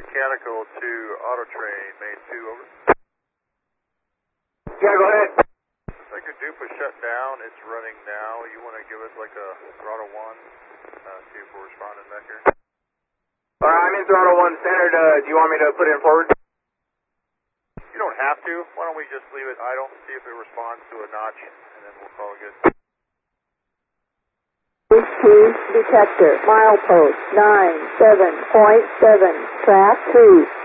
Mechanical to Auto Train, main 2, over. Yeah, go ahead. Like your dupe was shut down, it's running now. You want to give us like a throttle 1, see if we're responding back here? I'm in throttle 1 centered. Do you want me to put it in forward? You don't have to. Why don't we just leave it idle, see if it responds to a notch, and then we'll call it good. HQ detector, milepost 97.7, track 2.